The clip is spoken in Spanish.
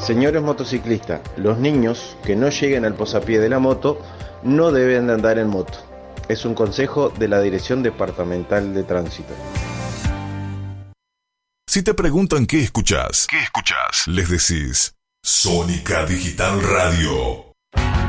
Señores motociclistas, los niños que no lleguen al posapié de la moto no deben de andar en moto. Es un consejo de la Dirección Departamental de Tránsito. Si te preguntan qué escuchás, les decís Sónica Digital Radio.